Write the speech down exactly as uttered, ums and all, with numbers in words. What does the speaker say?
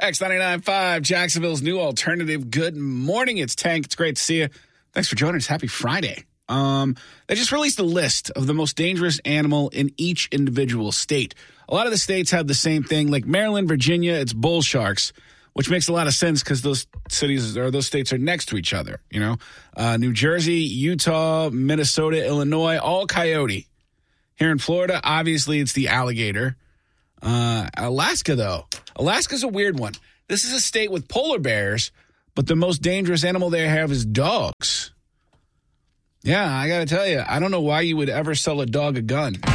X ninety-nine point five, Jacksonville's new alternative. Good morning. It's Tank. It's great to see you. Thanks for joining us. Happy Friday. Um, they just released a list of the most dangerous animal in each individual state. A lot of the states have the same thing. Like Maryland, Virginia, it's bull sharks, which makes a lot of sense because those cities or those states are next to each other. You know, uh, New Jersey, Utah, Minnesota, Illinois, all coyote. Here in Florida, obviously, it's the alligator. Uh, Alaska, though. Alaska's a weird one. This is a state with polar bears, but the most dangerous animal they have is dogs. Yeah, I got to tell you, I don't know why you would ever sell a dog a gun.